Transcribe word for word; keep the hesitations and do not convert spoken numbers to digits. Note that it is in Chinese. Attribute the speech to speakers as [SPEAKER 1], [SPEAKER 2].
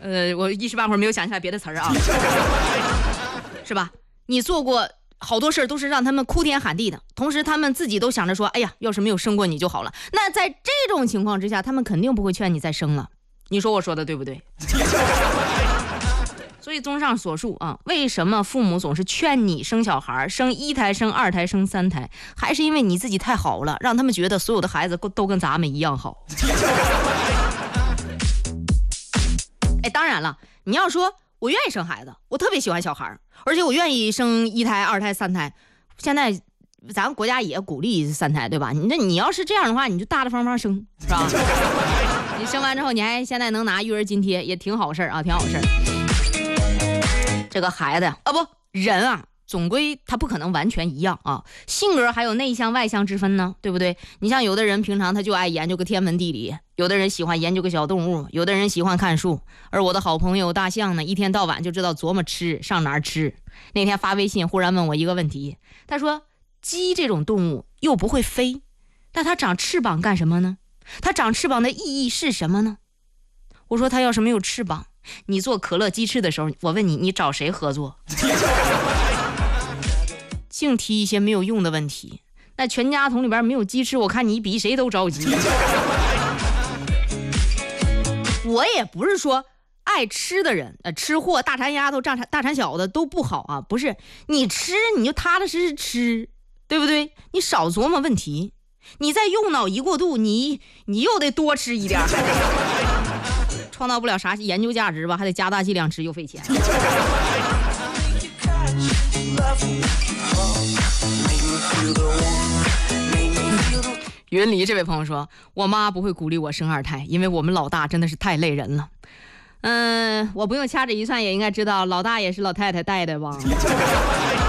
[SPEAKER 1] 呃，我一时半会儿没有想起来别的词儿啊，是吧？你做过好多事儿都是让他们哭天喊地的，同时他们自己都想着说，哎呀，要是没有生过你就好了。那在这种情况之下，他们肯定不会劝你再生了。你说我说的对不对？所以综上所述啊，为什么父母总是劝你生小孩，生一胎、生二胎、生三胎，还是因为你自己太好了，让他们觉得所有的孩子都跟咱们一样好。哎，当然了，你要说我愿意生孩子，我特别喜欢小孩，而且我愿意生一胎、二胎、三胎。现在咱们国家也鼓励三胎，对吧？那你要是这样的话，你就大大方方生，是吧？你生完之后，你还现在能拿育儿津贴，也挺好事啊，挺好事。这个孩子啊，不，人啊，总归他不可能完全一样啊，性格还有内向外向之分呢，对不对？你像有的人平常他就爱研究个天文地理，有的人喜欢研究个小动物，有的人喜欢看书，而我的好朋友大象呢，一天到晚就知道琢磨吃，上哪儿吃。那天发微信忽然问我一个问题，他说鸡这种动物又不会飞，但它长翅膀干什么呢？它长翅膀的意义是什么呢？我说它要是没有翅膀，你做可乐鸡翅的时候，我问你，你找谁合作？净提一些没有用的问题，那全家桶里边没有鸡翅，我看你比谁都着急。我也不是说爱吃的人，呃，吃货、大馋丫头、大馋大馋小子都不好啊，不是，你吃你就踏踏实实吃，对不对？你少琢磨问题，你再用脑一过度，你你又得多吃一点，还得创造不了啥研究价值吧，还得加大剂量吃，又费钱。云离这位朋友说，我妈不会鼓励我生二胎，因为我们老大真的是太累人了。嗯，我不用掐指一算也应该知道，老大也是老太太带的吧。